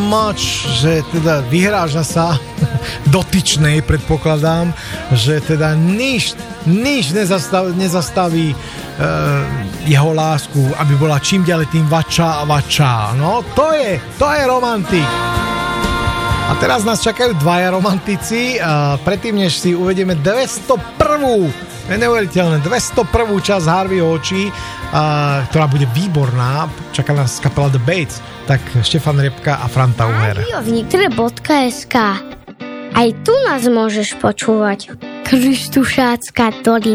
much, že teda vyhráža sa dotyčnej, predpokladám, že teda nič nezastaví jeho lásku, aby bola čím ďalej tým vačá a vačá. No, to je romantik. A teraz nás čakajú dvaja romantici. Predtým, než si uvedieme 201. Neuveriteľné, 201. časť Harveyho očí, ktorá bude výborná. Čaká nás kapela The Bates. Tak Štefan Repka a Franta Uher. Radiovnitre.sk. Aj tu nás môžeš počúvať. Krištušácka dolina.